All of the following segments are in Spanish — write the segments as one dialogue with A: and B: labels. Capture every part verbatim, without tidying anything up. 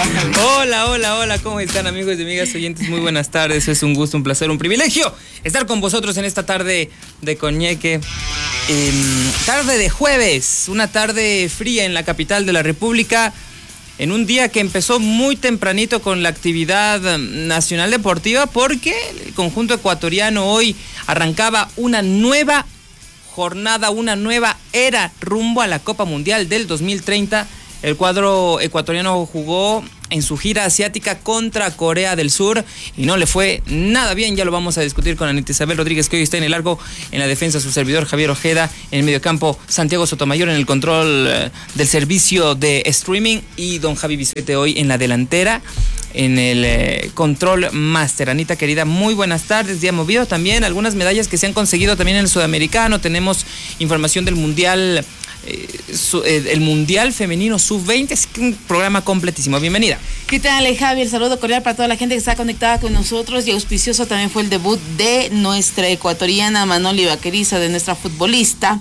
A: Hola, hola, hola, ¿cómo están, amigos y amigas oyentes? Muy buenas tardes, es un gusto, un placer, un privilegio estar con vosotros en esta tarde de Coñeque. Eh, tarde de jueves, una tarde fría en la capital de la República, en un día que empezó muy tempranito con la actividad nacional deportiva, porque el conjunto ecuatoriano hoy arrancaba una nueva jornada, una nueva era rumbo a la Copa Mundial del dos mil treinta. El cuadro ecuatoriano jugó en su gira asiática contra Corea del Sur y no le fue nada bien. Ya lo vamos a discutir con Anita Isabel Rodríguez, que hoy está en el largo. En la defensa, su servidor Javier Ojeda. En el mediocampo, Santiago Sotomayor en el control eh, del servicio de streaming, y don Javi Bisuete hoy en la delantera, en el eh, control máster. Anita querida, muy buenas tardes. Día movido también, algunas medallas que se han conseguido también en el sudamericano. Tenemos información del mundial, eh, su, eh, el mundial femenino sub veinte, así que un programa completísimo. Bienvenida.
B: ¿Qué tal, Javi? El saludo cordial para toda la gente que está conectada con nosotros, y auspicioso también fue el debut de nuestra ecuatoriana Manoli Vaquerizo, de nuestra futbolista,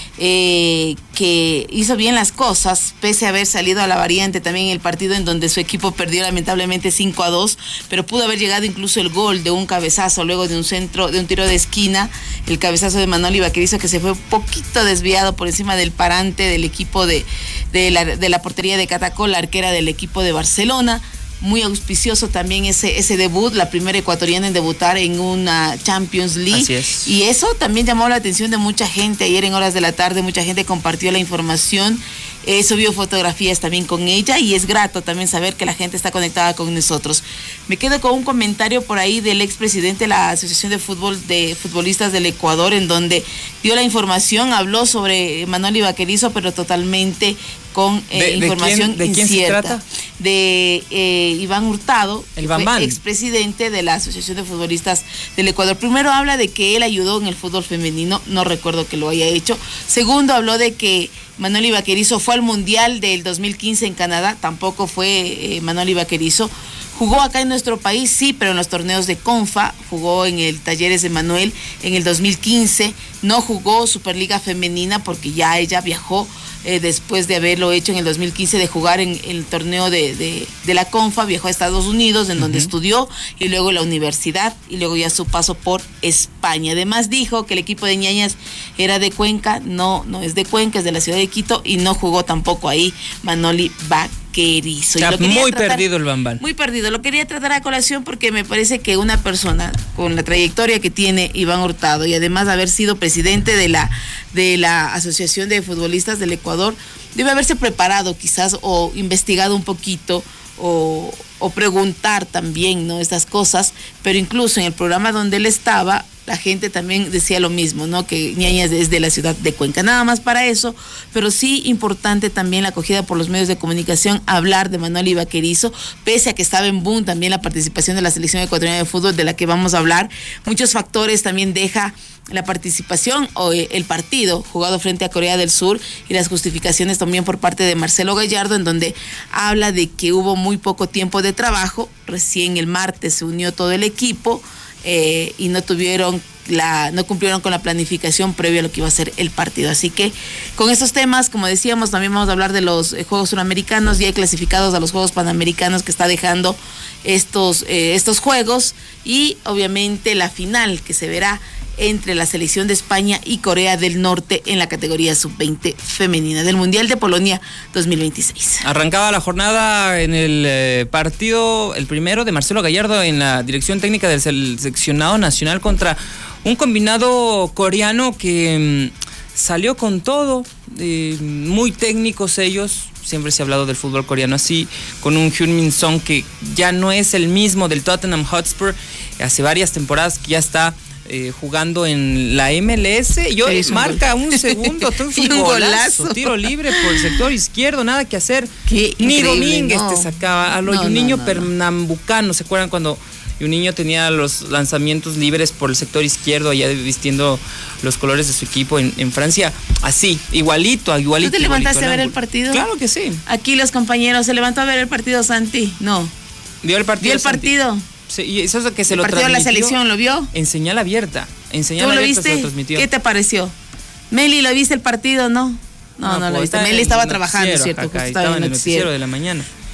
B: Eh, que hizo bien las cosas, pese a haber salido a la variante también en el partido en donde su equipo perdió lamentablemente cinco a dos, pero pudo haber llegado incluso el gol de un cabezazo luego de un centro, de un tiro de esquina, el cabezazo de Manoli Vaquerizo, que se fue un poquito desviado por encima del parante del equipo de, de, la, de la portería de Catacol, la arquera del equipo de Barcelona. Muy auspicioso también ese, ese debut, la primera ecuatoriana en debutar en una Champions League.
A: Así es.
B: Y eso también llamó la atención de mucha gente. Ayer en horas de la tarde mucha gente compartió la información, eh, subió fotografías también con ella, y es grato también saber que la gente está conectada con nosotros. Me quedo con un comentario por ahí del expresidente de la Asociación de Fútbol de Futbolistas del Ecuador, en donde dio la información, habló sobre Manoli Vaquerizo, pero totalmente con eh,
A: ¿De,
B: información
A: de quién, de quién
B: incierta.
A: se trata?
B: De eh, Iván Hurtado,
A: el Bambán,
B: expresidente de la Asociación de Futbolistas del Ecuador. Primero habla de que él ayudó en el fútbol femenino, no recuerdo que lo haya hecho. Segundo, habló de que Manoli Vaquerizo fue al Mundial del dos mil quince en Canadá, tampoco fue eh, Manoli Vaquerizo. Jugó acá en nuestro país, sí, pero en los torneos de CONFA, jugó en el Talleres de Manuel en el dos mil quince, no jugó Superliga Femenina porque ya ella viajó eh, después de haberlo hecho en el dos mil quince, de jugar en, en el torneo de, de, de la CONFA, viajó a Estados Unidos, en donde uh-huh. estudió, y luego la universidad, y luego ya su paso por España. Además dijo que el equipo de ñañas era de Cuenca, no, no es de Cuenca, es de la ciudad de Quito, y no jugó tampoco ahí Manoli Vaquerizo.
A: Está muy tratar, perdido el Bambán.
B: Muy perdido. Lo quería tratar a colación porque me parece que una persona con la trayectoria que tiene Iván Hurtado, y además haber sido presidente de la, de la Asociación de Futbolistas del Ecuador, debe haberse preparado quizás, o investigado un poquito, o, o preguntar también, ¿no?, estas cosas. Pero incluso en el programa donde él estaba, la gente también decía lo mismo, ¿no?, que ñañas es de la ciudad de Cuenca. Nada más para eso, pero sí importante también la acogida por los medios de comunicación, hablar de Manoli Vaquerizo, pese a que estaba en boom también la participación de la selección ecuatoriana de fútbol, de la que vamos a hablar. Muchos factores también deja la participación o el partido jugado frente a Corea del Sur, y las justificaciones también por parte de Marcelo Gallardo, en donde habla de que hubo muy poco tiempo de trabajo. Recién el martes se unió todo el equipo, Eh, y no tuvieron la, no cumplieron con la planificación previa a lo que iba a ser el partido. Así que con estos temas, como decíamos, también vamos a hablar de los eh, Juegos Suramericanos, ya clasificados a los Juegos Panamericanos que está dejando estos, eh, estos Juegos, y obviamente la final que se verá entre la selección de España y Corea del Norte en la categoría sub veinte femenina del Mundial de Polonia dos mil veintiséis.
A: Arrancaba la jornada en el eh, partido, el primero de Marcelo Gallardo en la dirección técnica del seleccionado nacional, contra un combinado coreano que mmm, salió con todo, eh, muy técnicos ellos. Siempre se ha hablado del fútbol coreano así, con un Heung-min Son que ya no es el mismo del Tottenham Hotspur, hace varias temporadas que ya está Eh, jugando en la M L S, y hoy marca un, un segundo, un, un golazo, tiro libre por el sector izquierdo, nada que hacer.
B: Qué
A: Ni Domínguez
B: no.
A: te sacaba, a lo
B: no,
A: un niño
B: no, no,
A: pernambucano, ¿se acuerdan cuando un niño tenía los lanzamientos libres por el sector izquierdo, allá vistiendo los colores de su equipo en, en Francia? Así, igualito, igualito.
B: ¿Tú te levantaste
A: igualito,
B: a ver el partido?
A: Claro que sí.
B: Aquí los compañeros, ¿se levantó a ver el partido Santi? No.
A: ¿Vio el partido?
B: ¿Vio el partido?
A: Sí, y eso es lo que se
B: el
A: lo
B: partido de la selección, ¿lo vio?
A: En señal abierta. En señal
B: ¿Tú lo
A: abierta
B: viste?
A: se lo transmitió.
B: ¿Qué te pareció? Meli, ¿lo viste el partido? No. No, no, no lo viste. Meli estaba trabajando, ¿cierto?
A: Acá, estaba en el noticiero de la mañana.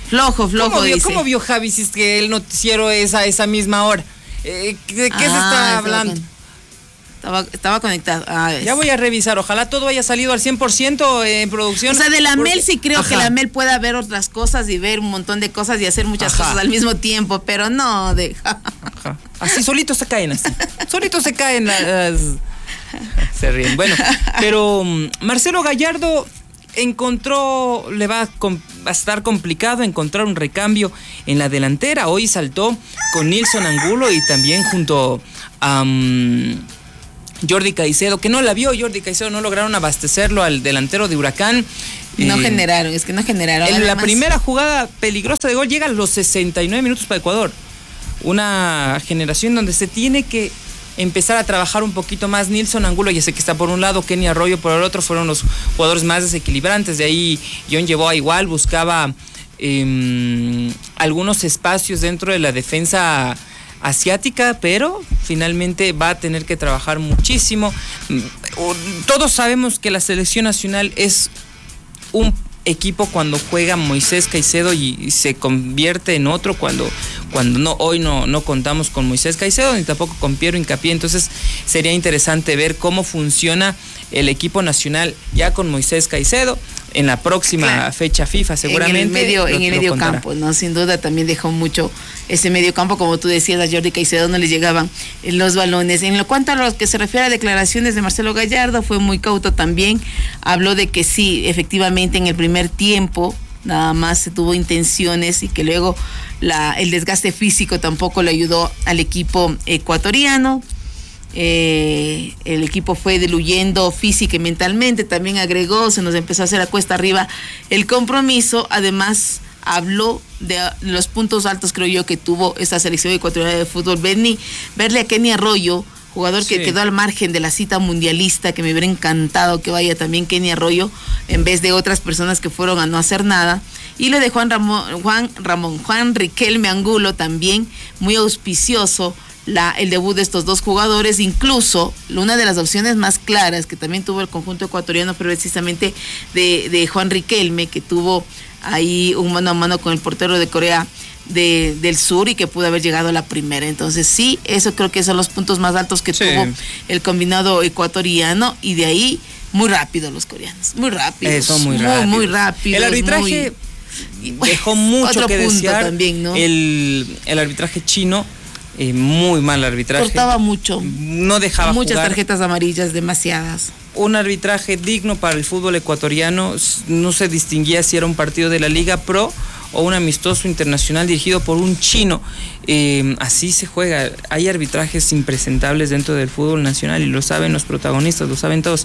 B: Flojo, flojo,
A: ¿Cómo vio,
B: dice.
A: ¿Cómo vio Javi si es que el noticiero es a esa misma hora? Eh, ¿De qué ah, se está hablando?
B: Estaba, estaba conectado. Ah,
A: ya voy a revisar. Ojalá todo haya salido al cien por ciento en producción.
B: O sea, de la Porque... Mel sí creo Ajá. que la Mel pueda ver otras cosas y ver un montón de cosas y hacer muchas Ajá. cosas al mismo tiempo, pero no deja.
A: Ajá. Así solitos se caen, así. Solitos se caen las... Se ríen. Bueno, pero Marcelo Gallardo encontró, le va a, va a estar complicado encontrar un recambio en la delantera. Hoy saltó con Nilson Angulo y también junto a um, Jordi Caicedo, que no la vio Jordi Caicedo, no lograron abastecerlo al delantero de Huracán.
B: No eh, generaron, es que no generaron.
A: En la más. primera jugada peligrosa de gol llega a los sesenta y nueve minutos para Ecuador. Una generación donde se tiene que empezar a trabajar un poquito más. Nilson Angulo, ya sé que está por un lado, Kenny Arroyo por el otro, fueron los jugadores más desequilibrantes. De ahí John llevó a igual, buscaba eh, algunos espacios dentro de la defensa asiática, pero finalmente va a tener que trabajar muchísimo. Todos sabemos que la selección nacional es un equipo cuando juega Moisés Caicedo y, y se convierte en otro cuando, cuando no, hoy no, no contamos con Moisés Caicedo ni tampoco con Piero Hincapié. Entonces sería interesante ver cómo funciona el equipo nacional ya con Moisés Caicedo en la próxima claro. fecha FIFA seguramente.
B: En el medio, lo, en el medio campo, ¿no? Sin duda también dejó mucho ese medio campo, como tú decías, a Jordi Caicedo no le llegaban los balones. En lo cuanto a lo que se refiere a declaraciones de Marcelo Gallardo, fue muy cauto también. Habló de que sí, efectivamente en el primer tiempo nada más se tuvo intenciones y que luego la, el desgaste físico tampoco le ayudó al equipo ecuatoriano. Eh, el equipo fue diluyendo física y mentalmente, también agregó, se nos empezó a hacer a cuesta arriba el compromiso. Además habló de los puntos altos, creo yo, que tuvo esta selección ecuatoriana de fútbol. Verle, verle a Kenny Arroyo, jugador sí. que quedó al margen de la cita mundialista, que me hubiera encantado que vaya también Kenny Arroyo en vez de otras personas que fueron a no hacer nada. Y lo de Juan Ramón, Juan Ramón, Juan Riquelme Angulo también, muy auspicioso la, el debut de estos dos jugadores. Incluso una de las opciones más claras que también tuvo el conjunto ecuatoriano fue precisamente de, de Juan Riquelme, que tuvo ahí un mano a mano con el portero de Corea de, del Sur y que pudo haber llegado a la primera. Entonces sí, eso creo que son los puntos más altos que sí. tuvo el combinado ecuatoriano, y de ahí muy rápido los coreanos, muy rápidos.
A: Eso, muy,
B: muy
A: rápido.
B: Muy rápido.
A: El arbitraje muy, dejó mucho que desear
B: también, ¿no?
A: el, el arbitraje chino. Eh, muy mal arbitraje.
B: Cortaba mucho.
A: No dejaba
B: Muchas
A: jugar.
B: tarjetas amarillas, demasiadas.
A: Un arbitraje digno para el fútbol ecuatoriano. No se distinguía si era un partido de la Liga Pro o un amistoso internacional dirigido por un chino. Eh, así se juega. Hay arbitrajes impresentables dentro del fútbol nacional y lo saben los protagonistas, lo saben todos.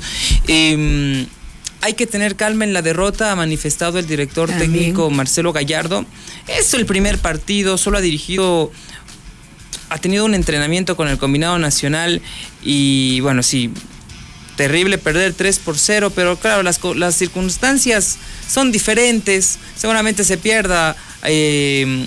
A: Eh, Hay que tener calma en la derrota, ha manifestado el director También. técnico Marcelo Gallardo. Es el primer partido, solo ha dirigido... Ha tenido un entrenamiento con el combinado nacional y bueno, sí, terrible perder tres por cero, pero claro, las, las circunstancias son diferentes. Seguramente se pierda eh,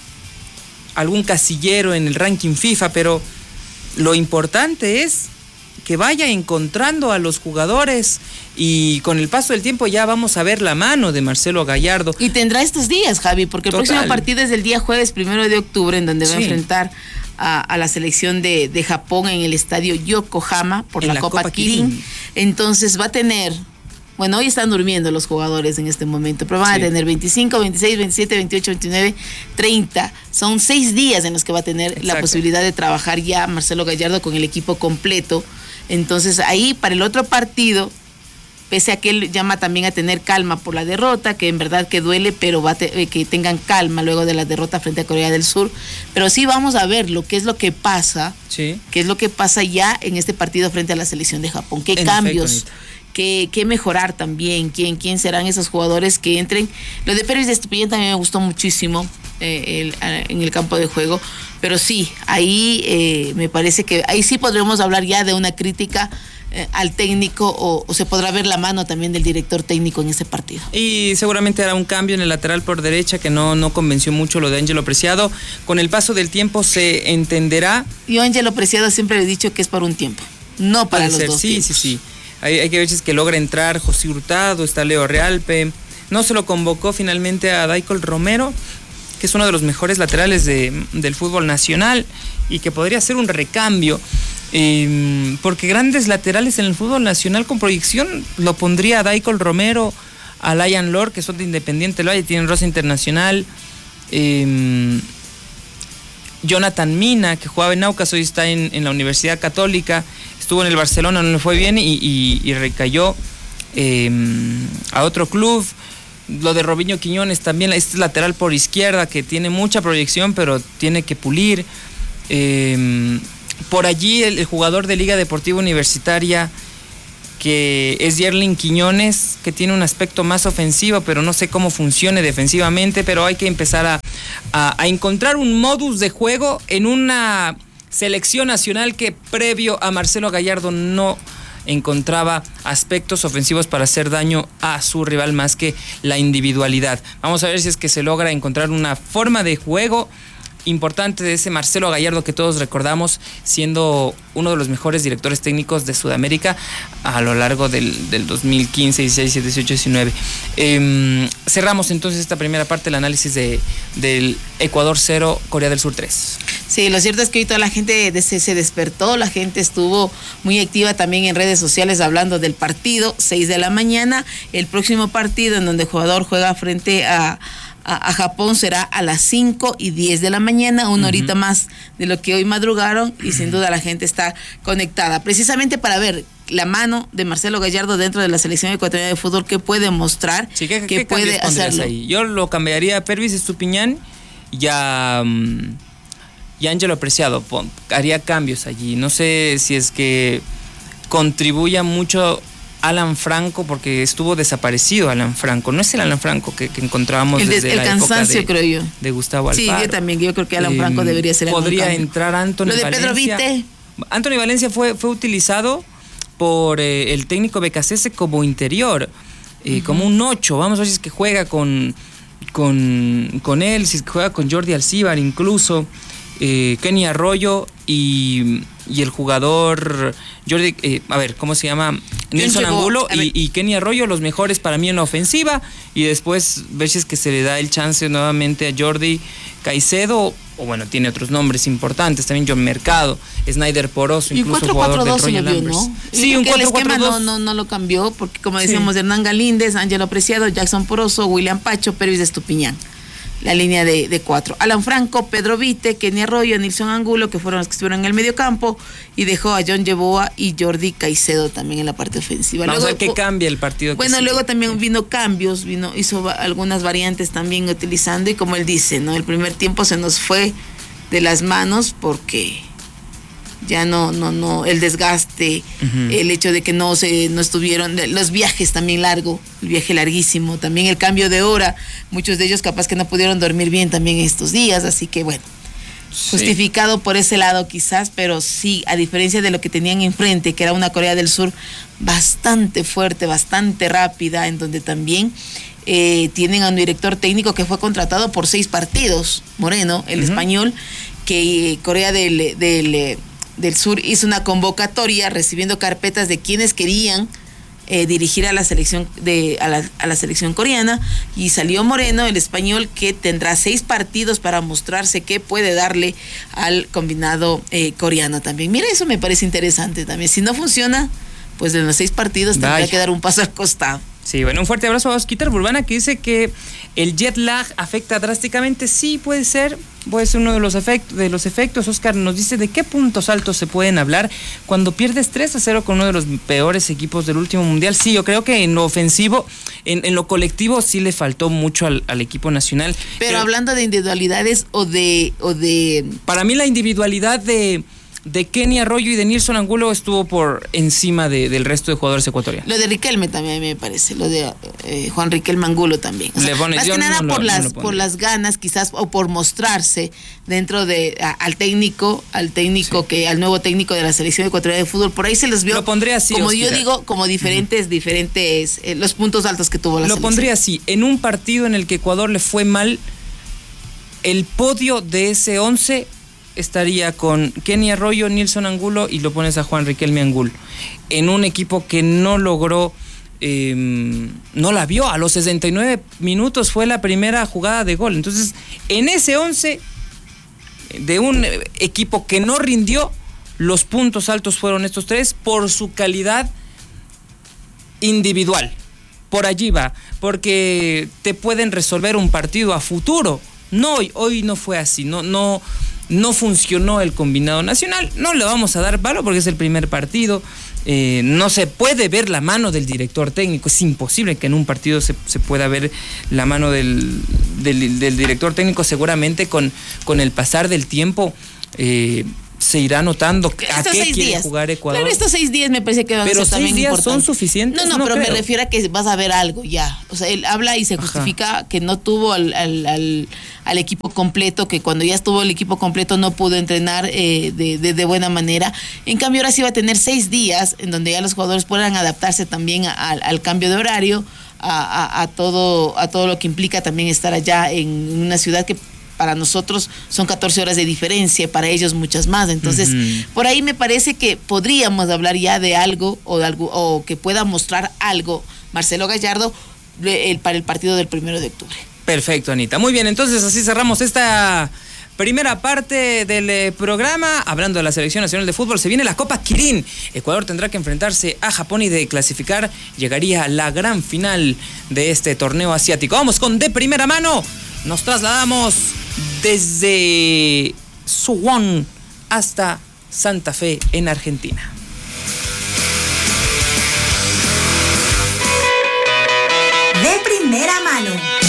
A: algún casillero en el ranking FIFA, pero lo importante es que vaya encontrando a los jugadores y con el paso del tiempo ya vamos a ver la mano de Marcelo Gallardo.
B: Y tendrá estos días, Javi, porque el Total. próximo partido es el día jueves primero de octubre, en donde sí. va a enfrentar a, a la selección de, de Japón en el estadio Yokohama por la, la Copa, Copa Kirin. Kirin. Entonces va a tener, bueno, hoy están durmiendo los jugadores en este momento, pero van sí. a tener veinticinco, veintiséis, veintisiete, veintiocho, veintinueve, treinta. Son seis días en los que va a tener Exacto. la posibilidad de trabajar ya Marcelo Gallardo con el equipo completo. Entonces ahí para el otro partido, pese a que él llama también a tener calma por la derrota, que en verdad que duele, pero va a te, que tengan calma luego de la derrota frente a Corea del Sur. Pero sí vamos a ver lo que es lo que pasa, sí. qué es lo que pasa ya en este partido frente a la selección de Japón, qué en cambios, efecto, qué, qué mejorar también, quién, quién serán esos jugadores que entren. Lo de Pérez de Estupiñán también me gustó muchísimo eh, el, en el campo de juego, pero sí, ahí eh, me parece que ahí sí podremos hablar ya de una crítica Eh, al técnico o, o se podrá ver la mano también del director técnico en ese partido.
A: Y seguramente hará un cambio en el lateral por derecha que no, no convenció mucho lo de Ángelo Preciado. Con el paso del tiempo se entenderá.
B: Yo a Ángelo Preciado siempre le he dicho que es por un tiempo, no para Puede los ser. dos
A: Sí,
B: tiempos.
A: sí, sí. Hay, hay que ver si es que logra entrar José Hurtado, está Leo Realpe, no se lo convocó finalmente a Daicol Romero, que es uno de los mejores laterales de, del fútbol nacional y que podría ser un recambio. Eh, porque grandes laterales en el fútbol nacional con proyección lo pondría a Daicol Romero, a Lion Lord, que son de Independiente Valle, tienen rosa internacional. Eh, Jonathan Mina, que jugaba en Aucas, hoy está en, en la Universidad Católica, estuvo en el Barcelona, no le fue bien y, y, y recayó eh, a otro club. Lo de Robinho Quiñones también, este es lateral por izquierda que tiene mucha proyección, pero tiene que pulir. Eh, por allí el, el jugador de Liga Deportiva Universitaria, que es Yerlin Quiñones, que tiene un aspecto más ofensivo, pero no sé cómo funcione defensivamente, pero hay que empezar a, a, a encontrar un modus de juego en una selección nacional que previo a Marcelo Gallardo no encontraba aspectos ofensivos para hacer daño a su rival más que la individualidad. Vamos a ver si es que se logra encontrar una forma de juego importante de ese Marcelo Gallardo que todos recordamos siendo uno de los mejores directores técnicos de Sudamérica a lo largo del, del dos mil quince, dieciséis, diecisiete, dieciocho, diecinueve. Eh, cerramos entonces esta primera parte del análisis de, del Ecuador cero, Corea del Sur tres.
B: Sí, lo cierto es que hoy toda la gente se, se despertó, la gente estuvo muy activa también en redes sociales hablando del partido, seis de la mañana, el próximo partido en donde el jugador juega frente a A, a Japón será a las cinco y diez de la mañana, una uh-huh. horita más de lo que hoy madrugaron y uh-huh. sin duda la gente está conectada, precisamente para ver la mano de Marcelo Gallardo dentro de la selección ecuatoriana de fútbol, que puede mostrar,
A: sí, ¿qué,
B: que
A: qué
B: puede hacerlo.
A: Ahí? Yo lo cambiaría a Pervis Estupiñán y a, y a Ángelo Preciado, haría cambios allí, no sé si es que contribuya mucho Alan Franco, porque estuvo desaparecido Alan Franco. No es el Alan Franco que, que encontrábamos
B: el,
A: desde
B: el
A: la
B: cansancio,
A: época de,
B: creo yo.
A: de Gustavo Alfaro.
B: Sí, yo también. Yo creo que Alan Franco eh, debería ser el
A: Podría entrar Anthony
B: Lo de
A: Valencia.
B: Pedro Vite.
A: Anthony Valencia fue, fue utilizado por eh, el técnico Becasese como interior, eh, uh-huh. como un ocho. Vamos a ver si es que juega con, con, con él, si es que juega con Jordi Alcíbar incluso. Eh, Kenny Arroyo y, y el jugador Jordi, eh, a ver, ¿cómo se llama? Nelson Angulo y, y Kenny Arroyo, los mejores para mí en la ofensiva, y después ver si es que se le da el chance nuevamente a Jordi Caicedo, o bueno, tiene otros nombres importantes, también John Mercado, Snyder Poroso, incluso jugador del Royal Ambers. ¿No?
B: Sí, un cuatro cuatro dos. El esquema no, no, no lo cambió, porque como decíamos, sí. Hernán Galíndez, Ángelo Preciado, Jackson Poroso, William Pacho, Pervis Estupiñán. La línea de, de cuatro. Alan Franco, Pedro Vite, Kenny Arroyo, Nilson Angulo, que fueron los que estuvieron en el medio campo, y dejó a John Yeboah y Jordi Caicedo también en la parte ofensiva.
A: Vamos
B: luego,
A: a ver qué cambia el partido.
B: Bueno,
A: que
B: luego
A: sí.
B: también vino cambios, vino hizo algunas variantes también utilizando, y como él dice, ¿no? El primer tiempo se nos fue de las manos porque ya no, no, no, el desgaste, uh-huh. el hecho de que no se, no estuvieron, los viajes también largo, el viaje larguísimo, también el cambio de hora, muchos de ellos capaz que no pudieron dormir bien también estos días, así que bueno, sí. justificado por ese lado quizás, pero sí, a diferencia de lo que tenían enfrente, que era una Corea del Sur bastante fuerte, bastante rápida, en donde también eh, tienen a un director técnico que fue contratado por seis partidos, Moreno, el uh-huh. español, que Corea del, del del Sur hizo una convocatoria recibiendo carpetas de quienes querían eh, dirigir a la selección de a la, a la selección coreana, y salió Moreno, el español, que tendrá seis partidos para mostrarse qué puede darle al combinado eh, coreano también. Mira, eso me parece interesante también. Si no funciona, pues de los seis partidos tendrá Vaya. que dar un paso al costado.
A: Sí, bueno, un fuerte abrazo a Osquitar Burbana, que dice que el jet lag afecta drásticamente. Sí, puede ser, puede ser uno de los efectos. De los efectos. Oscar nos dice de qué puntos altos se pueden hablar cuando pierdes tres a cero con uno de los peores equipos del último mundial. Sí, yo creo que en lo ofensivo, en, en lo colectivo sí le faltó mucho al, al equipo nacional.
B: Pero, Pero hablando de individualidades o de, o de...
A: Para mí la individualidad de... de Kenny Arroyo y de Nilson Angulo estuvo por encima de, del resto de jugadores ecuatorianos.
B: Lo de Riquelme también me parece, lo de eh, Juan Riquelme Angulo también. O sea, pone, más que nada no por, lo, las, no por las ganas quizás, o por mostrarse dentro de a, al técnico, al técnico sí. que, al nuevo técnico de la selección ecuatoriana de fútbol. Por ahí se les vio,
A: lo pondré así,
B: como
A: Osquita.
B: yo digo, como diferentes, uh-huh. diferentes, eh, los puntos altos que tuvo la
A: lo
B: selección.
A: Lo pondría así, en un partido en el que Ecuador le fue mal, el podio de ese once estaría con Kenny Arroyo, Nilson Angulo, y lo pones a Juan Riquelme Angulo. En un equipo que no logró eh, no la vio. A los sesenta y nueve minutos fue la primera jugada de gol. Entonces, en ese once de un equipo que no rindió, los puntos altos fueron estos tres por su calidad individual. Por allí va, porque te pueden resolver un partido a futuro. No, hoy, hoy no fue así, no, no, no funcionó el combinado nacional. No le vamos a dar valor porque es el primer partido. Eh, no se puede ver la mano del director técnico. Es imposible que en un partido se, se pueda ver la mano del, del, del director técnico. Seguramente con, con el pasar del tiempo eh, se irá notando a
B: estos
A: qué
B: seis
A: quiere
B: días.
A: jugar Ecuador.
B: Claro, estos seis días me parece que van
A: pero
B: a ser también
A: importantes. ¿Pero seis días son suficientes?
B: No, no,
A: no
B: pero
A: creo.
B: me refiero a que vas a ver algo ya. O sea, él habla y se justifica Ajá. que no tuvo al, al, al, al equipo completo, que cuando ya estuvo el equipo completo no pudo entrenar eh, de, de, de buena manera. En cambio, ahora sí va a tener seis días en donde ya los jugadores puedan adaptarse también a, a, al cambio de horario, a, a, a, todo, a todo lo que implica también estar allá en una ciudad que para nosotros son catorce horas de diferencia, para ellos muchas más. Entonces, uh-huh. por ahí me parece que podríamos hablar ya de algo o, de algo, o que pueda mostrar algo Marcelo Gallardo el, para el partido del primero de octubre.
A: Perfecto, Anita. Muy bien, entonces así cerramos esta primera parte del eh, programa. Hablando de la Selección Nacional de Fútbol, se viene la Copa Kirin. Ecuador tendrá que enfrentarse a Japón y de clasificar llegaría a la gran final de este torneo asiático. Vamos con de primera mano. Nos trasladamos desde Suwon hasta Santa Fe en Argentina.
C: De primera mano.